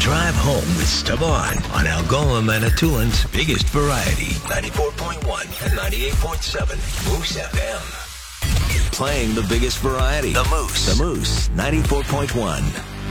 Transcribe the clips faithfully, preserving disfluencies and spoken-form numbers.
Drive home with Stavon on Algoma Manitoulин's biggest variety, ninety-four point one and ninety-eight point seven Moose F M. Playing the biggest variety, the Moose. The Moose, ninety-four point one.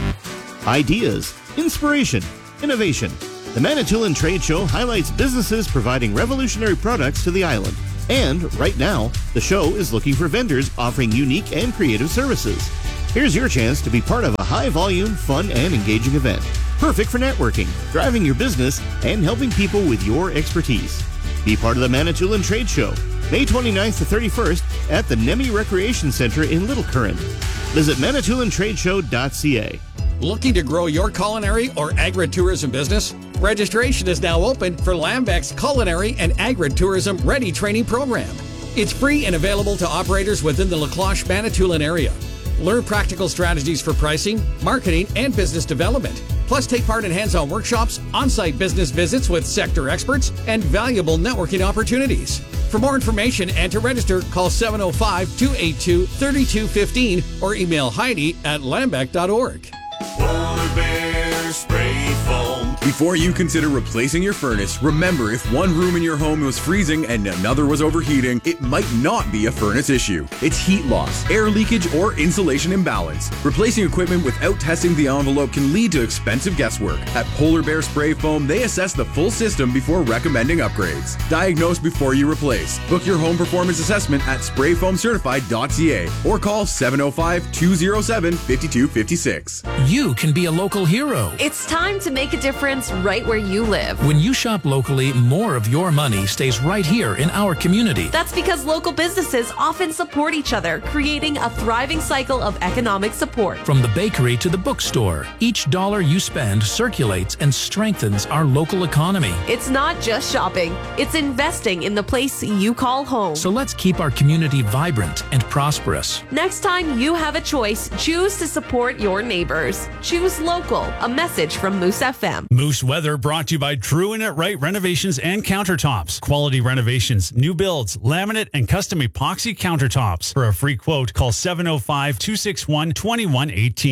Ideas, inspiration, innovation. The Manitoulin Trade Show highlights businesses providing revolutionary products to the island. And right now, the show is looking for vendors offering unique and creative services. Here's your chance to be part of a high-volume, fun, and engaging event. Perfect for networking, driving your business, and helping people with your expertise. Be part of the Manitoulin Trade Show, May twenty-ninth to thirty-first at the Nemi Recreation Center in Little Current. Visit manitoulin trade show dot c a. Looking to grow your culinary or agritourism business? Registration is now open for Lambec's Culinary and Agritourism Ready Training Program. It's free and available to operators within the Lacloche Manitoulin area. Learn practical strategies for pricing, marketing, and business development. Plus, take part in hands-on workshops, on-site business visits with sector experts, and valuable networking opportunities. For more information and to register, call seven oh five, two eight two, three two one five or email Heidi at lambec dot org. Polar Bear Spray Foam. Before you consider replacing your furnace, remember if one room in your home was freezing and another was overheating, it might not be a furnace issue. It's heat loss, air leakage, or insulation imbalance. Replacing equipment without testing the envelope can lead to expensive guesswork. At Polar Bear Spray Foam, they assess the full system before recommending upgrades. Diagnose before you replace. Book your home performance assessment at spray foam certified dot c a or call seven oh five, two oh seven, five two five six. You can be a local hero. It's time to make a difference right where you live. When you shop locally, more of your money stays right here in our community. That's because local businesses often support each other, creating a thriving cycle of economic support. From the bakery to the bookstore, each dollar you spend circulates and strengthens our local economy. It's not just shopping, it's investing in the place you call home. So let's keep our community vibrant and prosperous. Next time you have a choice, choose to support your neighbors. Choose local. A message from Moose F M. Moose Weather brought to you by True and It Right Renovations and Countertops. Quality renovations, new builds, laminate, and custom epoxy countertops. For a free quote, call seven oh five, two six one, two one one eight.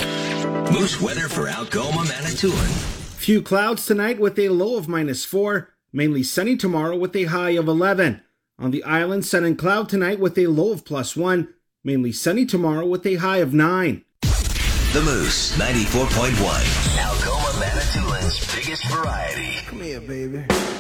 Moose Weather for Algoma Manitoulin. Few clouds tonight with a low of minus four. Mainly sunny tomorrow with a high of eleven. On the island, sun and cloud tonight with a low of plus one. Mainly sunny tomorrow with a high of nine. The Moose, ninety-four point one. Algoma Manitoulin's biggest variety. Come here, baby.